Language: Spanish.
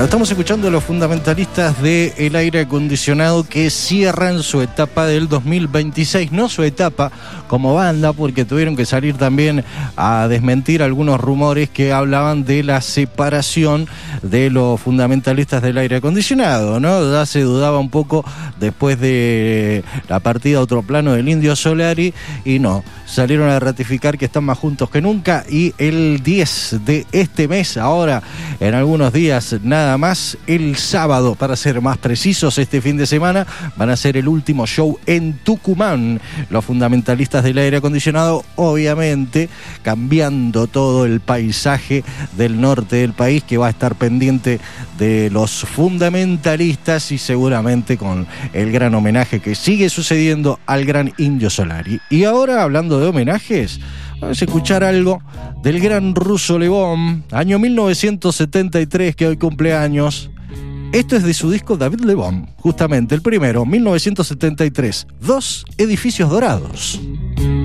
Bueno, estamos escuchando a los fundamentalistas del aire acondicionado que cierran su etapa del 2026, no su etapa como banda, porque tuvieron que salir también a desmentir algunos rumores que hablaban de la separación de los fundamentalistas del aire acondicionado, ¿no? Ya se dudaba un poco después de la partida a otro plano del Indio Solari y no, salieron a ratificar que están más juntos que nunca y el 10 de este mes, ahora en algunos días nada más, el sábado, para ser más precisos, este fin de semana, van a hacer el último show en Tucumán. Los fundamentalistas del aire acondicionado, obviamente, cambiando todo el paisaje del norte del país, que va a estar pendiente de los fundamentalistas y seguramente con el gran homenaje que sigue sucediendo al gran Indio Solari. Y ahora, hablando de homenajes, vamos a escuchar algo del gran Russo Lebón, año 1973, que hoy cumple años. Esto es de su disco David Lebón, justamente el primero, 1973, Dos edificios dorados.